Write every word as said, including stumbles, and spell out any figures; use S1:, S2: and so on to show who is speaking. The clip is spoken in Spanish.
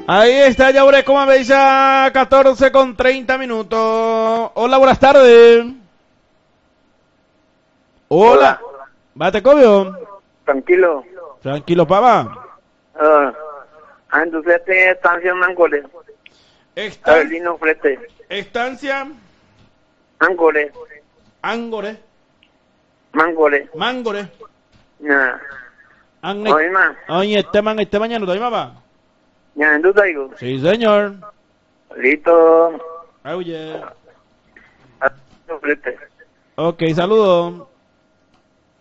S1: Ahí está Yaure, como veis, a catorce con treinta minutos. Hola, buenas tardes. Hola.
S2: Hola.
S1: Bate, Cobio.
S2: Tranquilo.
S1: Tranquilo, papá.
S2: Ah, ando flete estancia Mangole.
S1: Estan-
S2: Avelino flete.
S1: estancia
S2: Mangole.
S1: Angore.
S2: Mangole.
S1: Mangore.
S2: Nah.
S1: Anne-
S2: Oye, ma.
S1: Oye, este man, este mañana, ¿doy, papá?
S2: Ya, ¿en duda digo?
S1: Sí, señor.
S2: Listo.
S1: Oye.
S2: Ando flete.
S1: Ok, saludos.